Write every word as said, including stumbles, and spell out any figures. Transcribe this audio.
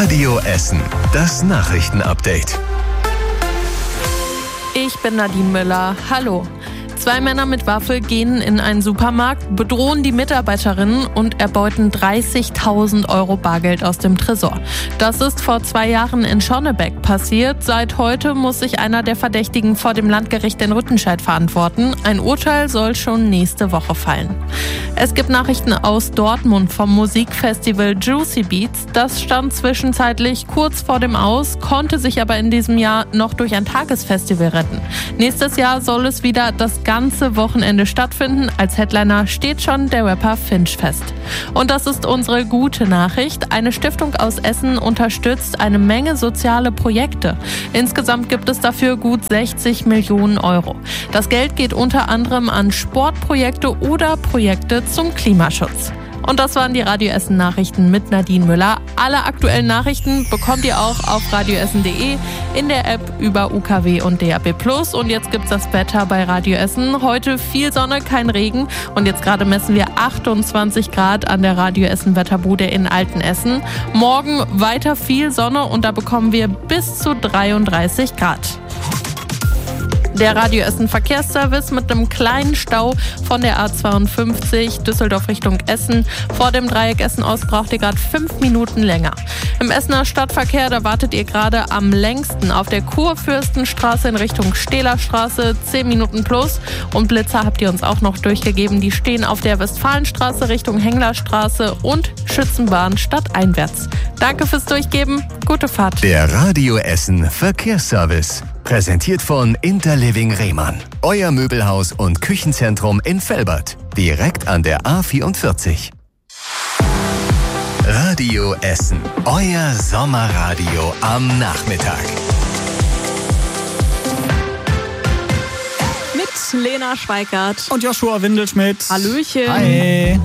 Radio Essen, das Nachrichtenupdate. Ich bin Nadine Müller. Hallo. Zwei Männer mit Waffe gehen in einen Supermarkt, bedrohen die Mitarbeiterinnen und erbeuten dreißigtausend Euro Bargeld aus dem Tresor. Das ist vor zwei Jahren in Schonnebeck passiert. Seit heute muss sich einer der Verdächtigen vor dem Landgericht in Rüttenscheid verantworten. Ein Urteil soll schon nächste Woche fallen. Es gibt Nachrichten aus Dortmund vom Musikfestival Juicy Beats. Das stand zwischenzeitlich kurz vor dem Aus, konnte sich aber in diesem Jahr noch durch ein Tagesfestival retten. Nächstes Jahr soll es wieder das ganze Wochenende stattfinden. Als Headliner steht schon der Rapper Finch fest. Und das ist unsere gute Nachricht. Eine Stiftung aus Essen unterstützt eine Menge soziale Projekte. Insgesamt gibt es dafür gut sechzig Millionen Euro. Das Geld geht unter anderem an Sportprojekte oder Projekte zum Klimaschutz. Und das waren die Radio Essen Nachrichten mit Nadine Müller. Alle aktuellen Nachrichten bekommt ihr auch auf radioessen punkt de, in der App über U K W und D A B plus. Und jetzt gibt's das Wetter bei Radio Essen. Heute viel Sonne, kein Regen. Und jetzt gerade messen wir achtundzwanzig Grad an der Radio Essen Wetterbude in Altenessen. Morgen weiter viel Sonne und da bekommen wir bis zu dreiunddreißig Grad. Der Radio Essen Verkehrsservice mit einem kleinen Stau von der A zweiundfünfzig Düsseldorf Richtung Essen. Vor dem Dreieck Essen Ost braucht ihr gerade fünf Minuten länger. Im Essener Stadtverkehr, da wartet ihr gerade am längsten auf der Kurfürstenstraße in Richtung Stählerstraße, zehn Minuten plus. Und Blitzer habt ihr uns auch noch durchgegeben. Die stehen auf der Westfalenstraße Richtung Henglerstraße und Schützenbahn stadteinwärts. Danke fürs Durchgeben. Gute Fahrt. Der Radio Essen Verkehrsservice. Präsentiert von Interliving Rehmann. Euer Möbelhaus und Küchenzentrum in Velbert. Direkt an der A vierundvierzig. Radio Essen. Euer Sommerradio am Nachmittag. Mit Lena Schweikart und Joshua Windelschmidt. Hallöchen. Hi.